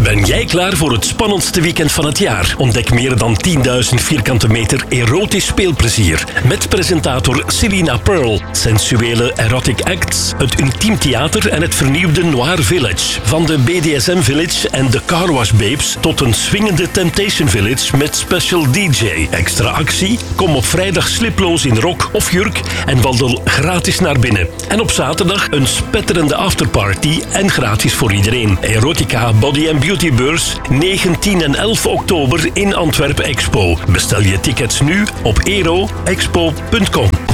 Ben jij klaar voor het spannendste weekend van het jaar? Ontdek meer dan 10.000 vierkante meter erotisch speelplezier. Met presentator Selina Pearl. Sensuele erotic acts, het intiem theater en het vernieuwde Noir Village. Van de BDSM Village en de Car Wash Babes tot een swingende Temptation Village met special DJ. Extra actie? Kom op vrijdag sliploos in rok of jurk en wandel gratis naar binnen. En op zaterdag een spetterende afterparty en gratis voor iedereen. Erotica Body and Beauty Beurs 9, 10 en 11 oktober in Antwerpen Expo. Bestel je tickets nu op eroexpo.com.